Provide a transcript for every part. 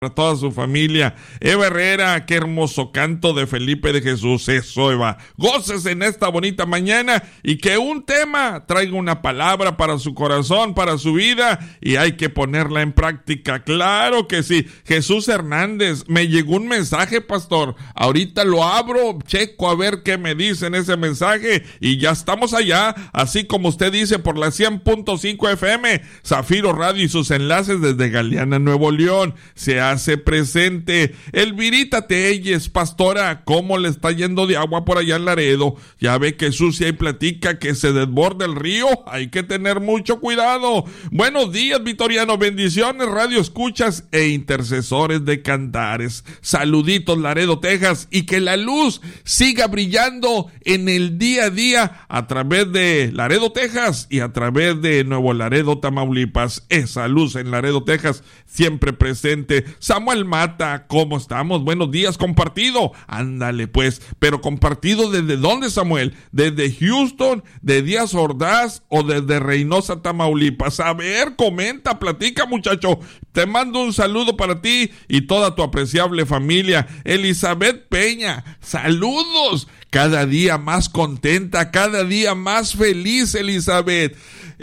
para toda su familia. Eva Herrera, qué hermoso canto de Felipe de Jesús. Eso, Eva. Goces en esta bonita mañana y que un tema traiga una palabra para su corazón, para su vida, y hay que ponerla en práctica. Claro que sí. Jesús Hernández, me llegó un mensaje, pastor. Ahorita lo abro, checo a ver qué me dice en ese mensaje y ya estamos allá, así como usted dice, por la 100.5 FM, Zafiro Radio y sus enlaces desde Galeana, Nuevo León. Se hace presente. Elvirita Telles, pastora, ¿cómo le está yendo de agua por allá en Laredo? Ya ve que sucia y platica que se desborda el río. Hay que tener mucho cuidado. Buenos días, Vitoriano. Bendiciones, radio escuchas e intercesores de Cantares. Saluditos, Laredo, Texas, y que la luz siga brillando en el día a día a través de Laredo, Texas, y a través de Nuevo Laredo, Tamaulipas. Esa luz en Laredo, Texas, siempre presente. Samuel Mata, ¿cómo estamos? Buenos días, compartido. Ándale pues, pero compartido ¿desde dónde, Samuel? ¿Desde Houston, de Díaz Ordaz o desde Reynosa, Tamaulipas? A ver, comenta, platica, muchacho. Te mando un saludo para ti y toda tu apreciable familia. Elizabeth Peña, saludos. Cada día más contenta, cada día más feliz, Elizabeth.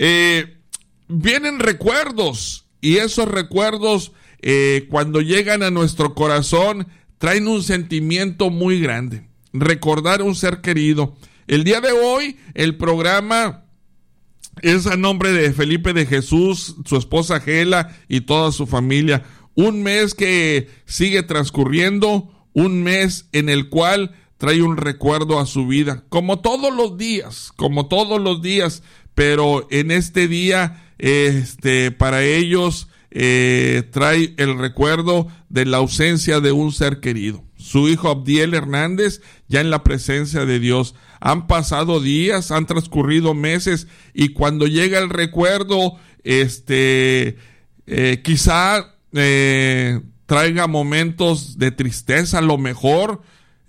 Vienen recuerdos y esos recuerdos cuando llegan a nuestro corazón, traen un sentimiento muy grande. Recordar un ser querido. El día de hoy, el programa es a nombre de Felipe de Jesús, su esposa Gela y toda su familia. Un mes que sigue transcurriendo, un mes en el cual trae un recuerdo a su vida, como todos los días, pero en este día, para ellos, trae el recuerdo de la ausencia de un ser querido. Su hijo Abdiel Hernández ya en la presencia de Dios. Han pasado días, han transcurrido meses, y cuando llega el recuerdo, quizá traiga momentos de tristeza, a lo mejor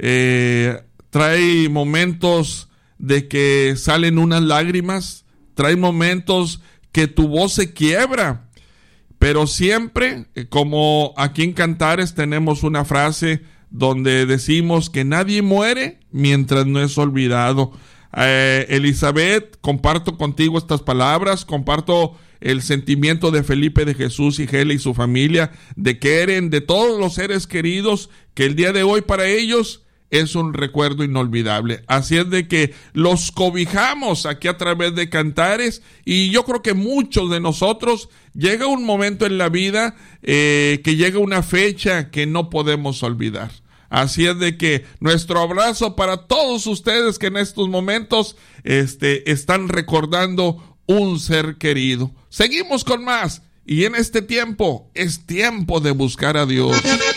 trae momentos de que salen unas lágrimas, trae momentos que tu voz se quiebra. Pero siempre, como aquí en Cantares tenemos una frase donde decimos que nadie muere mientras no es olvidado. Elizabeth, comparto contigo estas palabras, comparto el sentimiento de Felipe de Jesús y Gela y su familia, de Keren, de todos los seres queridos, que el día de hoy para ellos es un recuerdo inolvidable. Así es de que los cobijamos aquí a través de Cantares, y yo creo que muchos de nosotros llega un momento en la vida, que llega una fecha que no podemos olvidar. Así es de que nuestro abrazo para todos ustedes que en estos momentos están recordando un ser querido. Seguimos con más, y en este tiempo es tiempo de buscar a Dios.